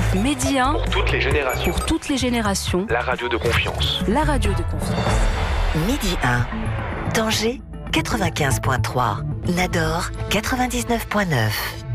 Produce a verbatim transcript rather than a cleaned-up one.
Midi un, pour toutes les générations. pour toutes les générations, La radio de confiance. la radio de confiance. Midi un. Tanger, quatre-vingt-quinze virgule trois. Nador, quatre-vingt-dix-neuf virgule neuf.